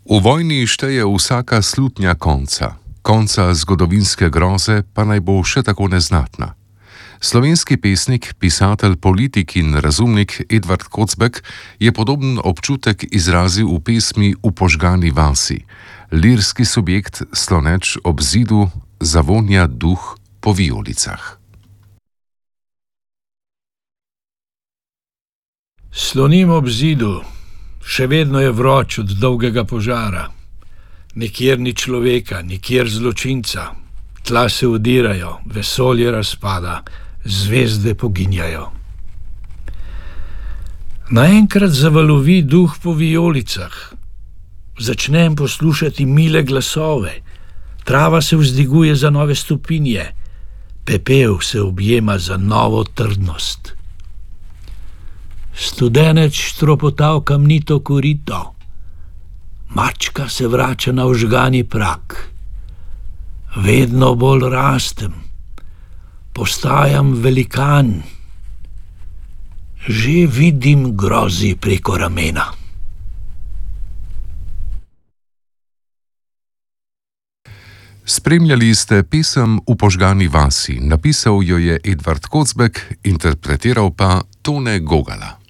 V vojni šteje vsaka slutnja konca. Konca zgodovinske groze pa naj bo še tako neznatna. Slovenski pesnik, pisatelj, politik in razumnik Edvard Kocbek je podoben občutek izrazil v pesmi V požgani vasi. Lirski subjekt, sloneč ob zidu, zavonja duh po vijolicah. Slonim ob zidu, še vedno je vroč od dolgega požara. Nikjer ni človeka, nikjer zločinca. Tla se udirajo, vesolje razpada, zvezde poginjajo. Naenkrat zavalovi duh po vijolicah. Začnem poslušati mile glasove, trava se vzdiguje za nove stopinje, pepel se objema za novo trdnost. Studenec štropota v kamnito korito, mačka se vrača na vžgani prak. Vedno bolj rastem, postajam velikan, že vidim grozi preko ramena. Spremljali ste pesem V požgani vasi. Napisal jo je Edvard Kocbek, interpretiral pa Tone Gogala.